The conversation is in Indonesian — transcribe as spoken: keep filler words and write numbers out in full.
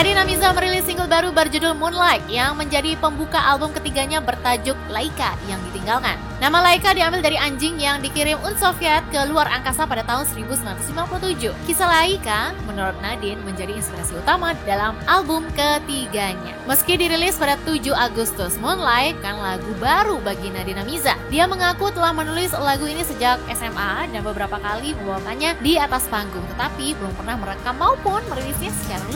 Nadine Amizah merilis single baru berjudul Moonlight yang menjadi pembuka album ketiganya bertajuk Laika yang ditinggalkan. Nama Laika diambil dari anjing yang dikirim Uni Soviet ke luar angkasa pada tahun seribu sembilan ratus lima puluh tujuh. Kisah Laika menurut Nadine menjadi inspirasi utama dalam album ketiganya. Meski dirilis pada tujuh Agustus, Moonlight bukan lagu baru bagi Nadine Amizah. Dia mengaku telah menulis lagu ini sejak S M A dan beberapa kali membawakannya di atas panggung, tetapi belum pernah merekam maupun merilisnya secara